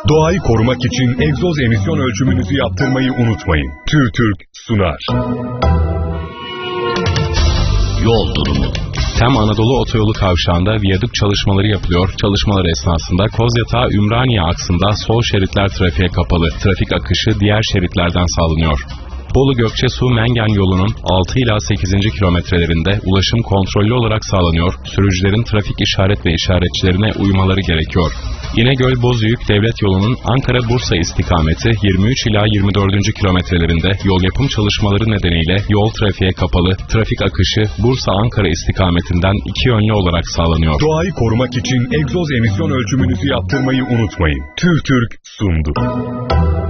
Doğayı korumak için egzoz emisyon ölçümünüzü yaptırmayı unutmayın. TÜRTÜRK sunar. Yol durumu. Tem Anadolu Otoyolu kavşağında viyadük çalışmaları yapılıyor. Çalışmalar esnasında Kozyatağı-Ümraniye aksında sol şeritler trafiğe kapalı. Trafik akışı diğer şeritlerden sağlanıyor. Bolu-Gökçesu-Mengen yolunun 6 ila 8. kilometrelerinde ulaşım kontrollü olarak sağlanıyor. Sürücülerin trafik işaret ve işaretçilerine uymaları gerekiyor. İnegöl-Bozüyük devlet yolunun Ankara-Bursa istikameti 23 ila 24. kilometrelerinde yol yapım çalışmaları nedeniyle yol trafiğe kapalı. Trafik akışı Bursa-Ankara istikametinden iki yönlü olarak sağlanıyor. Doğayı korumak için egzoz emisyon ölçümünüzü yaptırmayı unutmayın. TÜRTÜRK sundu.